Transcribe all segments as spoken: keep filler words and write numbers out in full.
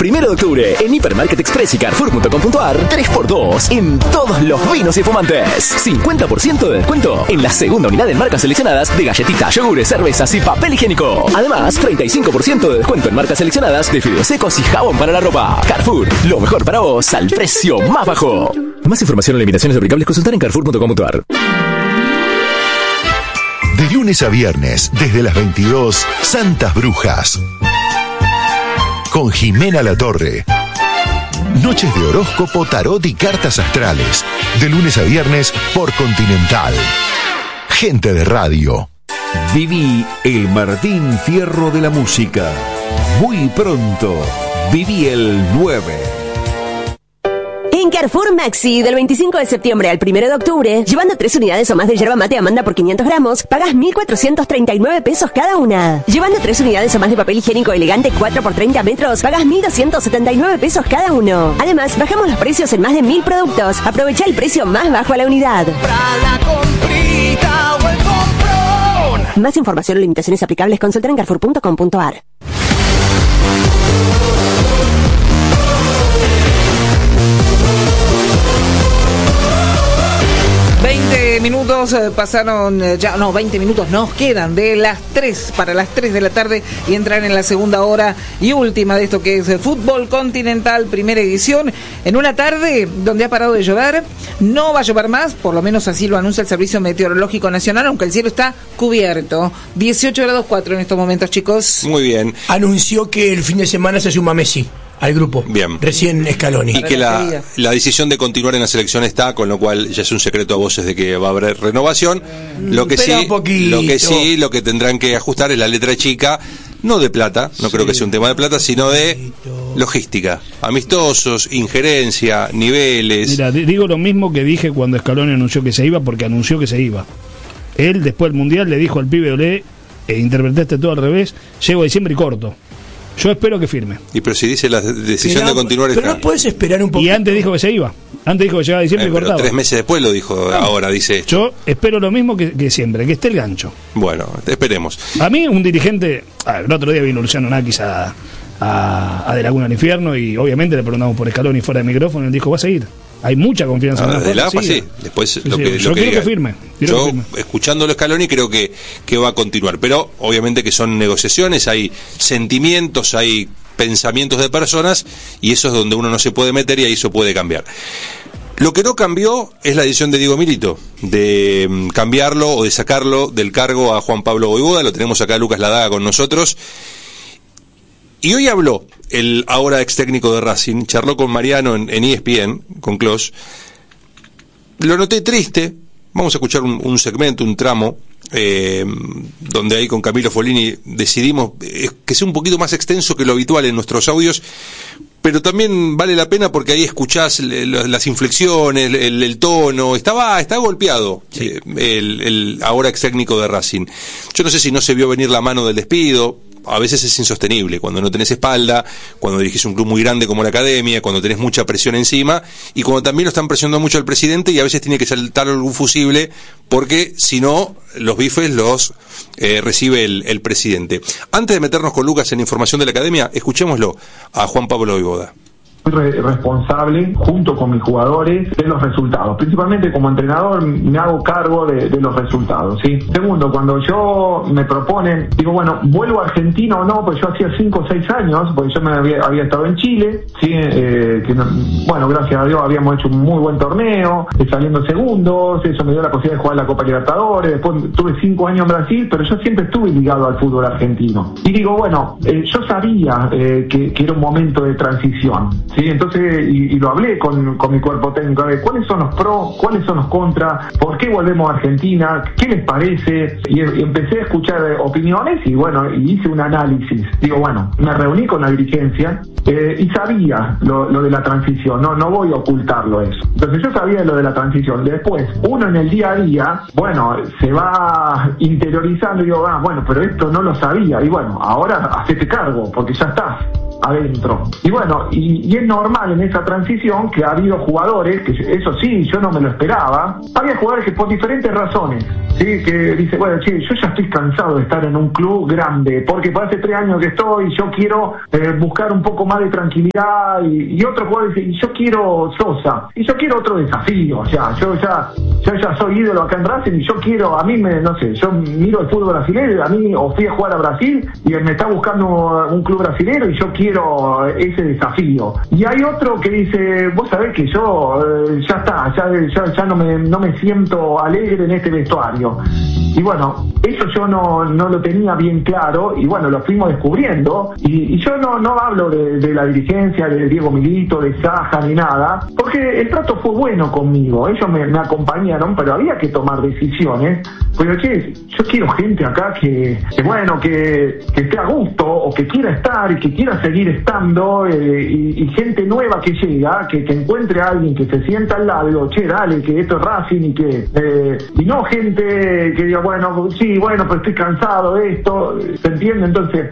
Primero de octubre, en Hipermarket Express y Carrefour punto com punto ar, tres por dos en todos los vinos y fumantes. cincuenta por ciento de descuento en la segunda unidad en marcas seleccionadas de galletitas, yogures, cervezas y papel higiénico. Además, treinta y cinco por ciento de descuento en marcas seleccionadas de fideos secos y jabón para la ropa. Carrefour, lo mejor para vos al precio más bajo. Más información o limitaciones aplicables, consultar en Carrefour punto com punto ar. De lunes a viernes, desde las veintidós, Santas Brujas. Con Jimena Latorre. Noches de horóscopo, tarot y cartas astrales. De lunes a viernes por Continental. Gente de radio. Viví el Martín Fierro de la música. Muy pronto. Viví el nueve. En Carrefour Maxi, del veinticinco de septiembre al primero de octubre, llevando tres unidades o más de yerba mate Amanda por quinientos gramos, pagas mil cuatrocientos treinta y nueve pesos cada una. Llevando tres unidades o más de papel higiénico elegante cuatro por treinta metros, pagas mil doscientos setenta y nueve pesos cada uno. Además, bajamos los precios en más de mil productos. Aprovecha el precio más bajo a la unidad. Más información o limitaciones aplicables, consulta en Carrefour punto com punto ar. veinte minutos eh, pasaron, eh, ya no, veinte minutos nos quedan de las tres para las tres de la tarde y entrar en la segunda hora y última de esto que es el Fútbol Continental, primera edición, en una tarde donde ha parado de llover. No va a llover más, por lo menos así lo anuncia el Servicio Meteorológico Nacional, aunque el cielo está cubierto. dieciocho grados cuatro en estos momentos, chicos. Muy bien. Anunció que el fin de semana se suma Messi al grupo. Bien. Recién Scaloni. Y que la, la decisión de continuar en la selección está, con lo cual ya es un secreto a voces de que va a haber renovación. Lo que sí, lo que sí, lo que tendrán que ajustar es la letra chica, no de plata, no sí. creo que sea un tema de plata, sino de logística, amistosos, injerencia, niveles. Mira, digo lo mismo que dije cuando Scaloni anunció que se iba, porque anunció que se iba. Él después del Mundial le dijo al pibe Olé, e interpretaste todo al revés, llego a diciembre y corto. Yo espero que firme. Y pero si dice la decisión pero, de continuar pero está. no puedes esperar un poco. Y antes dijo que se iba. Antes dijo que llegaba a diciembre eh, y pero cortaba. Tres meses después lo dijo, ah, ahora dice esto. Yo espero lo mismo que, que siempre, que esté el gancho. Bueno, esperemos. A mí, un dirigente. Ah, el otro día vino Luciano Nakis a, a, a De Laguna al Infierno y obviamente le preguntamos por Scaloni fuera de micrófono y él dijo: va a seguir. Hay mucha confianza ah, en de la AFA, sí. Después sí, lo sí, que, yo lo que quiero diga. que firme. Quiero Yo, que firme. escuchándolo Scaloni, creo que, que va a continuar. Pero obviamente que son negociaciones, hay sentimientos, hay pensamientos de personas y eso es donde uno no se puede meter y ahí eso puede cambiar. Lo que no cambió es la decisión de Diego Milito, de um, cambiarlo o de sacarlo del cargo a Juan Pablo Vojvoda. Lo tenemos acá Lucas Ladaga con nosotros. Y hoy habló el ahora ex técnico de Racing, charló con Mariano en, en E S P N, con Clos. Lo noté triste. Vamos a escuchar un, un segmento, un tramo, eh, donde ahí con Camilo Folini decidimos eh, que sea un poquito más extenso que lo habitual en nuestros audios, pero también vale la pena porque ahí escuchás le, le, las inflexiones, el, el tono, estaba está golpeado sí. eh, el, el ahora ex técnico de Racing. Yo no sé si no se vio venir la mano del despido. A veces es insostenible, cuando no tenés espalda, cuando dirigís un club muy grande como la Academia, cuando tenés mucha presión encima, y cuando también lo están presionando mucho al presidente y a veces tiene que saltar algún fusible, porque si no, los bifes los eh, recibe el, el presidente. Antes de meternos con Lucas en información de la Academia, escuchémoslo a Juan Pablo Vojvoda. Soy responsable, junto con mis jugadores, de los resultados. Principalmente como entrenador me hago cargo de, de los resultados, ¿sí? Segundo, cuando yo me proponen, digo, bueno, ¿vuelvo a Argentina o no? Pues yo hacía cinco o seis años, porque yo me había, había estado en Chile, ¿sí? Eh, que no, bueno, gracias a Dios habíamos hecho un muy buen torneo, eh, saliendo segundos, eso me dio la posibilidad de jugar la Copa Libertadores, después tuve cinco años en Brasil, pero yo siempre estuve ligado al fútbol argentino. Y digo, bueno, eh, yo sabía eh, que, que era un momento de transición. Sí, entonces, y, y lo hablé con, con mi cuerpo técnico, a ver, ¿cuáles son los pros, cuáles son los contras? ¿Por qué volvemos a Argentina? ¿Qué les parece? Y, y empecé a escuchar opiniones y bueno, y hice un análisis. Digo, bueno, me reuní con la dirigencia eh, y sabía lo, lo de la transición, no, no voy a ocultarlo eso. Entonces yo sabía lo de la transición. Después, uno en el día a día, bueno, se va interiorizando y digo, ah, bueno, pero esto no lo sabía. Y bueno, ahora hacete cargo, porque ya estás. adentro. Y bueno, y, y es normal en esa transición que ha habido jugadores, que eso sí, yo no me lo esperaba, había jugadores que por diferentes razones, ¿sí? Que dice, bueno, che, yo ya estoy cansado de estar en un club grande, porque por hace tres años que estoy, yo quiero eh, buscar un poco más de tranquilidad, y, y otro jugador dice, y yo quiero Sosa, y yo quiero otro desafío, o sea, yo ya, yo ya soy ídolo acá en Racing, y yo quiero, a mí me, no sé, yo miro el fútbol brasileño, a mí, o fui a jugar a Brasil, y me está buscando un club brasilero, y yo quiero ese desafío. Y hay otro que dice, vos sabés que yo, eh, ya está, ya, ya, ya no me, no me siento alegre en este vestuario. Y bueno, eso yo no, no lo tenía bien claro, y bueno, lo fuimos descubriendo, y, y yo no, no hablo de, de la dirigencia, de Diego Milito, de Saja, ni nada, porque el trato fue bueno conmigo, ellos me, me acompañaron, pero había que tomar decisiones, porque che, yo quiero gente acá que, que bueno, que, que esté a gusto, o que quiera estar, y que quiera seguir estando, eh, y, y gente nueva que llega, que, que encuentre a alguien que se sienta al lado, y digo, che, dale, que esto es Racing, y que, eh, y no gente que diga, bueno, sí, bueno, pues estoy cansado de esto, ¿se entiende? Entonces...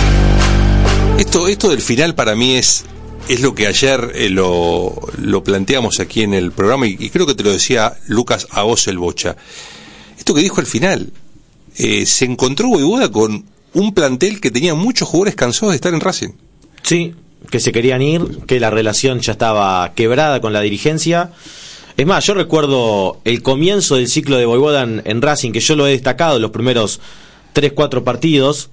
Esto, esto del final para mí es, es lo que ayer eh, lo, lo planteamos aquí en el programa, y, y creo que te lo decía Lucas a vos el Bocha. Esto que dijo al final, eh, se encontró Vojvoda con un plantel que tenía muchos jugadores cansados de estar en Racing. Sí, que se querían ir, que la relación ya estaba quebrada con la dirigencia. Es más, yo recuerdo el comienzo del ciclo de Vojvoda en, en Racing, que yo lo he destacado en los primeros tres cuatro partidos.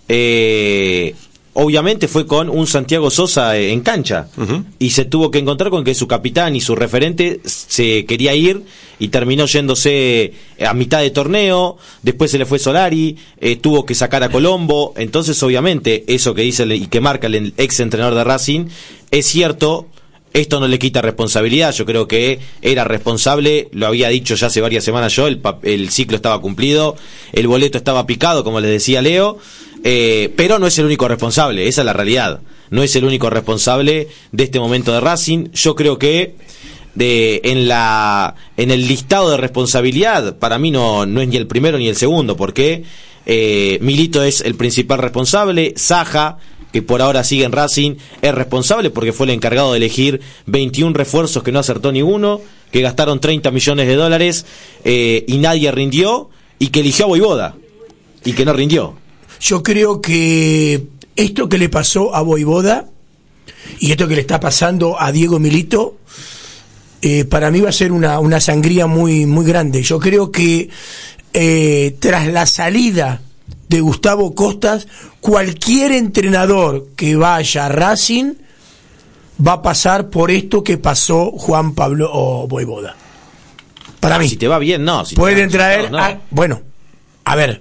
Eh, obviamente fue con un Santiago Sosa en cancha, uh-huh. y se tuvo que encontrar con que su capitán y su referente se quería ir, y terminó yéndose a mitad de torneo. Después se le fue Solari, eh, tuvo que sacar a Colombo. Entonces obviamente eso que dice y que marca el ex entrenador de Racing es cierto. Esto no le quita responsabilidad, yo creo que era responsable, lo había dicho ya hace varias semanas yo, el, el ciclo estaba cumplido, el boleto estaba picado, como les decía Leo, eh, pero no es el único responsable, esa es la realidad, no es el único responsable de este momento de Racing. Yo creo que de, en la en el listado de responsabilidad, para mí no, no es ni el primero ni el segundo, porque eh, Milito es el principal responsable, Saja, que por ahora sigue en Racing, es responsable porque fue el encargado de elegir veintiún refuerzos que no acertó ni uno, que gastaron treinta millones de dólares eh, y nadie rindió, y que eligió a Vojvoda y que no rindió. Yo creo que esto que le pasó a Vojvoda y esto que le está pasando a Diego Milito, eh, para mí va a ser una, una sangría muy, muy grande. Yo creo que eh, tras la salida de Gustavo Costas, cualquier entrenador que vaya a Racing va a pasar por esto que pasó Juan Pablo o Vojvoda. Para no, mí. Si te va bien, no. Si pueden te va, traer... no, no. A, bueno, a ver.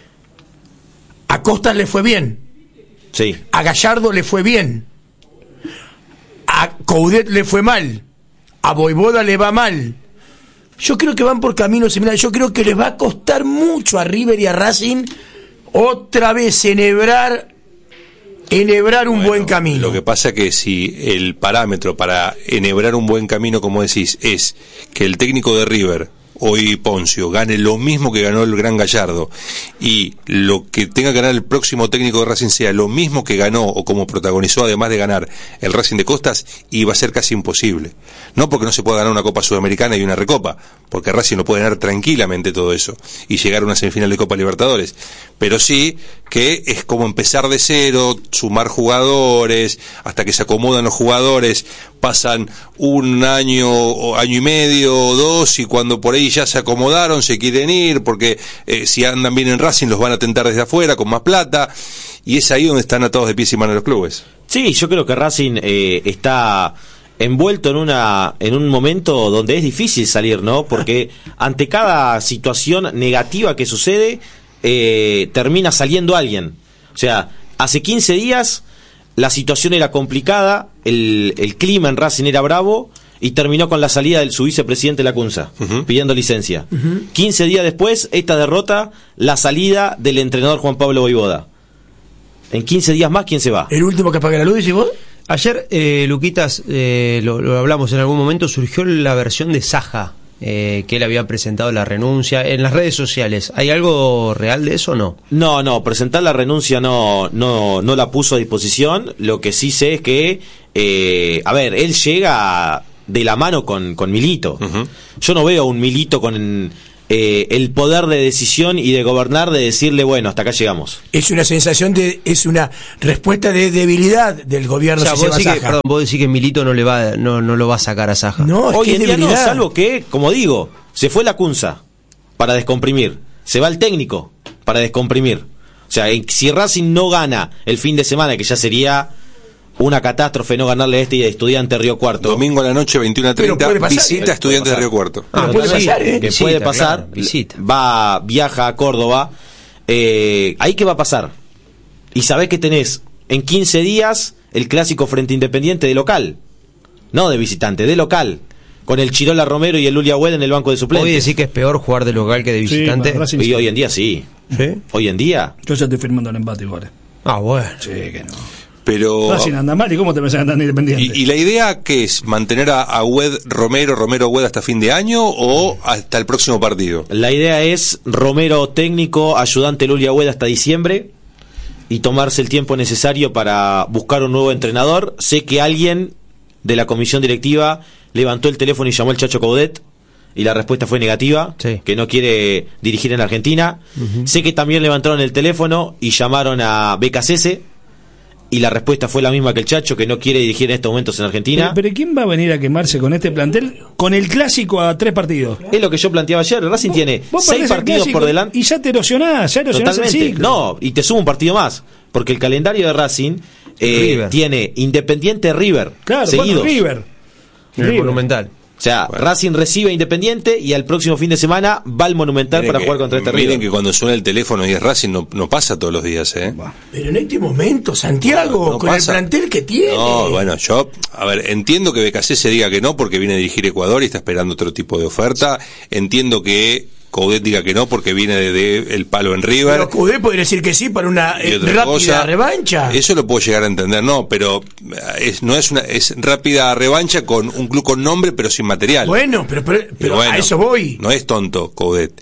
A Costas le fue bien. Sí. A Gallardo le fue bien. A Coudet le fue mal. A Vojvoda le va mal. Yo creo que van por caminos similares. Yo creo que les va a costar mucho a River y a Racing otra vez enhebrar enhebrar un bueno, buen camino. Lo que pasa que si el parámetro para enhebrar un buen camino, como decís, es que el técnico de River, hoy Poncio, gane lo mismo que ganó el Gran Gallardo, y lo que tenga que ganar el próximo técnico de Racing sea lo mismo que ganó o como protagonizó, además de ganar el Racing de Costas, y va a ser casi imposible. No porque no se pueda ganar una Copa Sudamericana y una Recopa, porque Racing no puede ganar tranquilamente todo eso y llegar a una semifinal de Copa Libertadores, pero sí que es como empezar de cero, sumar jugadores, hasta que se acomodan los jugadores, pasan un año o año y medio o dos, y cuando por ahí ya se acomodaron, se quieren ir, porque eh, si andan bien en Racing los van a tentar desde afuera con más plata, y es ahí donde están atados de pies y manos los clubes. Sí, yo creo que Racing eh, está envuelto en una en un momento donde es difícil salir, ¿no? Porque ante cada situación negativa que sucede, eh, termina saliendo alguien. O sea, hace quince días la situación era complicada, el, el clima en Racing era bravo, y terminó con la salida del su vicepresidente Lacunza, uh-huh. pidiendo licencia. Uh-huh. quince días después, esta derrota, la salida del entrenador Juan Pablo Vojvoda. En quince días más, ¿quién se va? ¿El último que apaga la luz, y vos? Ayer, eh, Luquitas, eh, lo, lo hablamos en algún momento, surgió la versión de Saja eh, que él había presentado la renuncia. En las redes sociales, ¿hay algo real de eso o no? No, no, presentar la renuncia no, no, no la puso a disposición. Lo que sí sé es que, eh, a ver, él llega de la mano con, con Milito. Uh-huh. Yo no veo un Milito con eh, el poder de decisión y de gobernar, de decirle, bueno, hasta acá llegamos. Es una sensación de, es una respuesta de debilidad del gobierno. O sea, si vos, se decís que, perdón, vos decís que Milito no le va, no, no lo va a sacar a Saja. No, es hoy que en es día no, debilidad. salvo que, como digo, se fue la Cunza para descomprimir, se va el técnico para descomprimir. O sea, si Racing no gana el fin de semana, que ya sería una catástrofe no ganarle a este y a Estudiante Río Cuarto. Domingo a la noche, veintiuna a treinta, visita a Estudiantes de Río Cuarto. Ah, puede pasar, ¿eh? Que Visita, puede pasar, claro, visita. va, viaja a Córdoba. Eh, ¿Ahí qué va a pasar? Y sabés que tenés en quince días el clásico frente Independiente de local. No de visitante, de local. Con el Chirola Romero y el Lulia Hued en el banco de suplentes. Hoy decís que es peor jugar de local que de visitante. Sí, y hoy en día sí. ¿Sí? Hoy en día. Yo ya estoy firmando el empate igual. Ah, bueno. Sí, que no. Pero Racing anda mal, ¿y cómo te pensás que andan Independiente? ¿Y, y la idea qué es? ¿Mantener a, a Hued, Romero, Romero Hued hasta fin de año o hasta el próximo partido? La idea es Romero técnico, ayudante Lulia Hued hasta diciembre y tomarse el tiempo necesario para buscar un nuevo entrenador. Sé que alguien de la comisión directiva levantó el teléfono y llamó al Chacho Coudet y la respuesta fue negativa, sí. que no quiere dirigir en Argentina. Uh-huh. Sé que también levantaron el teléfono y llamaron a Becasese y la respuesta fue la misma que el Chacho, que no quiere dirigir en estos momentos en Argentina. Pero, pero ¿quién va a venir a quemarse con este plantel? Con el clásico a tres partidos. Es lo que yo planteaba ayer. Racing vos, tiene vos seis partidos por delante. Y ya te erosionás, ya erosionás el ciclo. No, y te sumo un partido más. Porque el calendario de Racing eh, tiene Independiente River. Claro, seguidos. Bueno, River. El River. Monumental. O sea, bueno. Racing recibe Independiente y al próximo fin de semana va al Monumental miren para que, jugar contra este River. Miren que cuando suena el teléfono y es Racing no, no pasa todos los días, ¿eh? Pero en este momento, Santiago, no, no con pasa. El plantel que tiene. No, bueno, yo, a ver, entiendo que Becasese diga que no porque viene a dirigir Ecuador y está esperando otro tipo de oferta. Entiendo que Coudet diga que no porque viene de, de el palo en River. Pero Coudet podría decir que sí para una eh, rápida cosa, revancha. Eso lo puedo llegar a entender, no, pero es, no es una es rápida revancha con un club con nombre pero sin material. Bueno, pero, pero, pero bueno, a eso voy. No es tonto Coudet.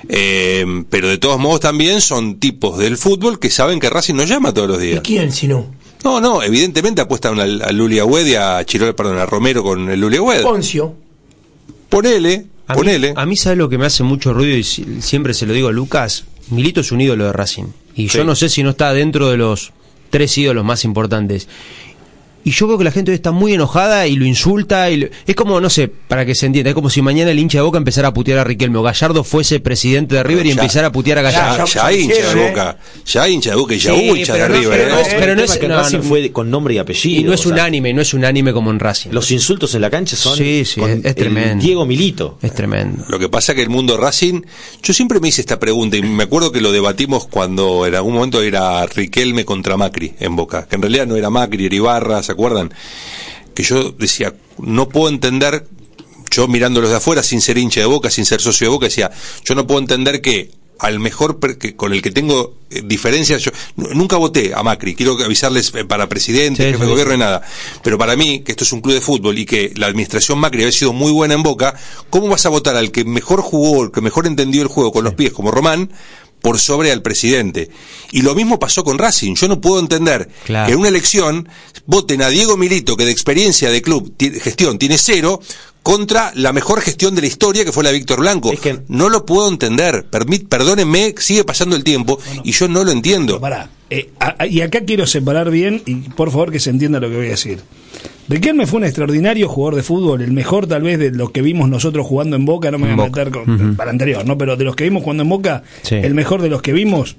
Eh, pero de todos modos también son tipos del fútbol que saben que Racing no llama todos los días. ¿Y quién si no? No, no, evidentemente apuestan a, a Lulia Hued y a Chirola, perdón, a Romero con el Lulia Hued. Poncio. Ponele. A Ponele. Mí, a mí sabe lo que me hace mucho ruido y siempre se lo digo a Lucas. Milito es un ídolo de Racing y sí. Yo no sé si no está dentro de los tres ídolos más importantes. Y yo veo que la gente hoy está muy enojada y lo insulta y lo... es como, no sé, para que se entienda, es como si mañana el hincha de Boca empezara a putear a Riquelme o Gallardo fuese presidente de River no, y ya, empezara a putear a Gallardo. Ya, ya, ya hay hincha de Boca, ya hay hincha de Boca y ya sí, hubo hincha de no, River. Pero no, ¿eh? es, pero no es que no, Racing no, fue con nombre y apellido. Y no es o sea, unánime, no es unánime como en Racing. Los insultos en la cancha son sí, sí, es, es tremendo. Diego Milito. Es tremendo. Lo que pasa que el mundo Racing, yo siempre me hice esta pregunta y me acuerdo que lo debatimos cuando en algún momento era Riquelme contra Macri en Boca, que en realidad no era Macri, era Ibarra, ¿se acuerdan? Que yo decía, no puedo entender, yo mirándolos de afuera, sin ser hincha de Boca, sin ser socio de Boca, decía, yo no puedo entender que al mejor que, con el que tengo eh, diferencias, yo nunca voté a Macri, quiero avisarles eh, para presidente, sí, jefe sí, de gobierno y nada, pero para mí, que esto es un club de fútbol y que la administración Macri había sido muy buena en Boca, ¿cómo vas a votar al que mejor jugó, el que mejor entendió el juego con los pies, como Román, por sobre al presidente? Y lo mismo pasó con Racing. Yo no puedo entender claro. que en una elección voten a Diego Milito, que de experiencia de club, t- gestión, tiene cero, contra la mejor gestión de la historia, que fue la de Víctor Blanco. Es que no lo puedo entender. Permit, perdónenme, sigue pasando el tiempo bueno, y yo no lo entiendo. Pará. Eh, a, y acá quiero separar bien, y por favor que se entienda lo que voy a decir. Riquelme fue un extraordinario jugador de fútbol, el mejor tal vez de los que vimos nosotros jugando en Boca, no me voy a meter con, uh-huh. para anterior, ¿no? Pero de los que vimos jugando en Boca, sí. el mejor de los que vimos.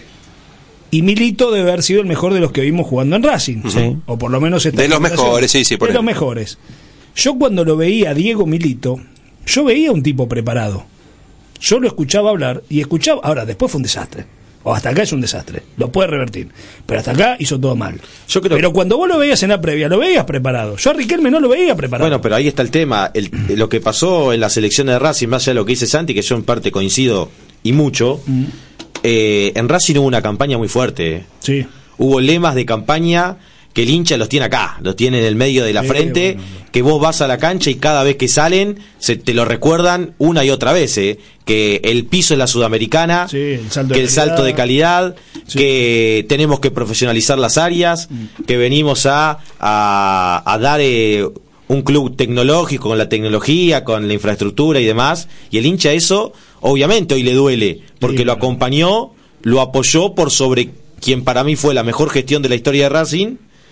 Y Milito debe haber sido el mejor de los que vimos jugando en Racing. Sí. O por lo menos de los mejores, sí, sí. Por de los mejores. Yo cuando lo veía a Diego Milito, yo veía un tipo preparado. Yo lo escuchaba hablar y escuchaba... Ahora, después fue un desastre. O hasta acá es un desastre. Lo puede revertir. Pero hasta acá hizo todo mal. Yo creo... Pero cuando vos lo veías en la previa, lo veías preparado. Yo a Riquelme no lo veía preparado. Bueno, pero ahí está el tema. El, lo que pasó en las elecciones de Racing, más allá de lo que dice Santi, que yo en parte coincido y mucho... Mm. Eh, en Racing hubo una campaña muy fuerte. Sí. Hubo lemas de campaña que el hincha los tiene acá, los tiene en el medio de la Sí, frente, bueno. que vos vas a la cancha y cada vez que salen se te lo recuerdan una y otra vez, ¿eh? Que el piso es la Sudamericana, Sí, el salto que de el salto de calidad. calidad, Sí. que tenemos que profesionalizar las áreas, que venimos a, a, a dar eh, un club tecnológico con la tecnología, con la infraestructura y demás, y el hincha eso obviamente hoy le duele, porque Sí, lo claro. acompañó, lo apoyó por sobre quien para mí fue la mejor gestión de la historia de Racing,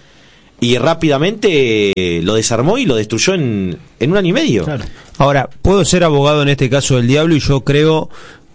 y rápidamente eh, lo desarmó y lo destruyó en, en un año y medio. Claro. Ahora, puedo ser abogado en este caso del diablo y yo creo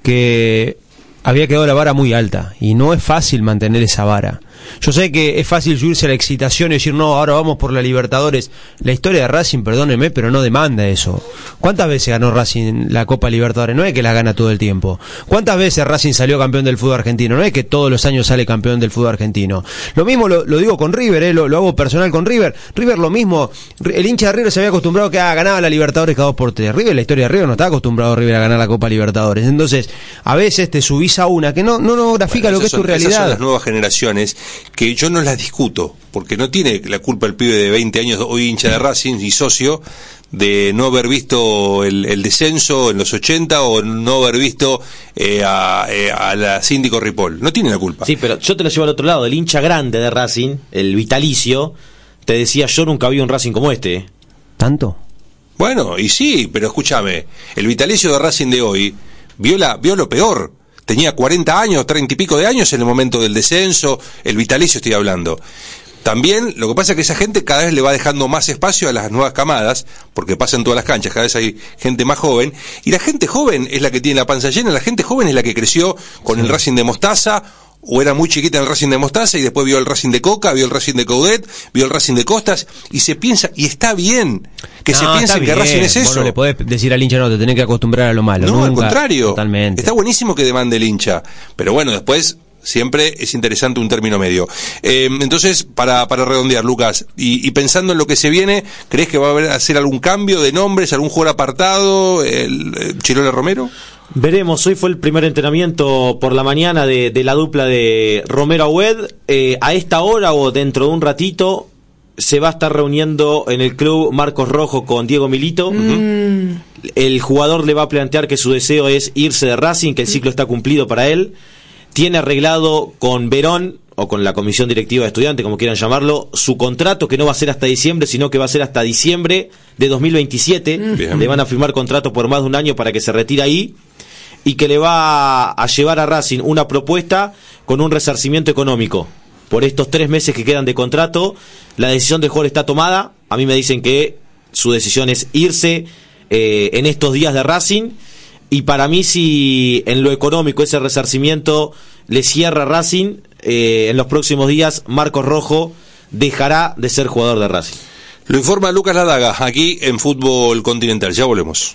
que había quedado la vara muy alta y no es fácil mantener esa vara. Yo sé que es fácil subirse a la excitación y decir, no, ahora vamos por la Libertadores. La historia de Racing, perdónenme, pero no demanda eso. ¿Cuántas veces ganó Racing la Copa Libertadores? No es que la gana todo el tiempo. ¿Cuántas veces Racing salió campeón del fútbol argentino? No es que todos los años sale campeón del fútbol argentino. Lo mismo lo, lo digo con River, eh, lo, lo hago personal con River. River lo mismo. El hincha de River se había acostumbrado a que ah, ganaba la Libertadores cada dos por tres. River, la historia de River no está acostumbrado a River a ganar la Copa Libertadores. Entonces, a veces te subís a una que no, no, no grafica Bueno, lo que es son, tu realidad. Esas son las nuevas generaciones que yo no las discuto, porque no tiene la culpa el pibe de veinte años, hoy hincha de Racing y socio, de no haber visto el, el descenso en los ochenta o no haber visto eh, a, eh, a la Síndico Ripoll. No tiene la culpa. Sí, pero yo te lo llevo al otro lado. El hincha grande de Racing, el vitalicio, te decía, yo nunca vi un Racing como este. ¿Tanto? Bueno, y sí, pero escúchame, el vitalicio de Racing de hoy vio, la, vio lo peor. Tenía cuarenta años, treinta y pico de años en el momento del descenso, el vitalicio estoy hablando. También lo que pasa es que esa gente cada vez le va dejando más espacio a las nuevas camadas, porque pasa en todas las canchas, cada vez hay gente más joven, y la gente joven es la que tiene la panza llena, la gente joven es la que creció con sí. el Racing de Mostaza, o era muy chiquita en el Racing de Mostaza y después vio el Racing de Coca, vio el Racing de Coudet, vio el Racing de Costas, y se piensa, y está bien que no, se piense que Racing es eso. Vos no le podés decir al hincha, no, te tenés que acostumbrar a lo malo. No, nunca, al contrario. Totalmente. Está buenísimo que demande el hincha, pero bueno, después siempre es interesante un término medio. Eh, entonces, para, para redondear, Lucas, y, y pensando en lo que se viene, ¿crees que va a haber hacer algún cambio de nombres, algún jugador apartado, el, el Chirola Romero? Veremos, hoy fue el primer entrenamiento por la mañana de, de la dupla de Romero Agüed. Eh, a esta hora o dentro de un ratito se va a estar reuniendo en el club Marcos Rojo con Diego Milito. Mm. El jugador le va a plantear que su deseo es irse de Racing, que el ciclo está cumplido para él. Tiene arreglado con Verón, o con la comisión directiva de estudiantes, como quieran llamarlo, su contrato, que no va a ser hasta diciembre, sino que va a ser hasta diciembre de dos mil veintisiete. Bien. Le van a firmar contrato por más de un año para que se retire ahí, y que le va a llevar a Racing una propuesta con un resarcimiento económico. Por estos tres meses que quedan de contrato, la decisión del jugador está tomada. A mí me dicen que su decisión es irse eh, en estos días de Racing, y para mí si en lo económico ese resarcimiento le cierra Racing, eh, en los próximos días Marcos Rojo dejará de ser jugador de Racing. Lo informa Lucas Ladaga, aquí en Fútbol Continental. Ya volvemos.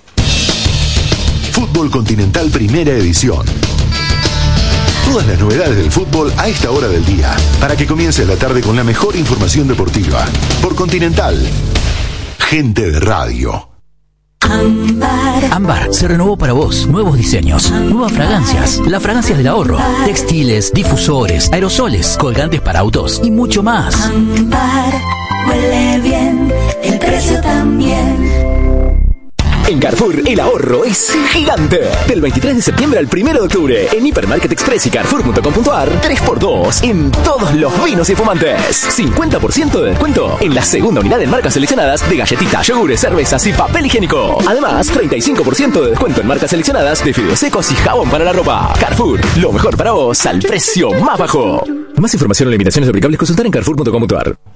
Fútbol Continental Primera Edición. Todas las novedades del fútbol a esta hora del día, para que comience la tarde con la mejor información deportiva. Por Continental, gente de radio. Ámbar. Ámbar se renovó para vos. Nuevos diseños, nuevas fragancias, las fragancias del ahorro, textiles, difusores, aerosoles, colgantes para autos y mucho más. Ámbar huele bien, el precio también. En Carrefour, el ahorro es gigante. Del veintitrés de septiembre al primero de octubre, en Hipermarket Express y Carrefour punto com punto ar, tres por dos en todos los vinos y fumantes. cincuenta por ciento de descuento en la segunda unidad en marcas seleccionadas de galletitas, yogures, cervezas y papel higiénico. Además, treinta y cinco por ciento de descuento en marcas seleccionadas de fideos secos y jabón para la ropa. Carrefour, lo mejor para vos al precio más bajo. Más información o limitaciones aplicables, consultar en Carrefour punto com punto ar.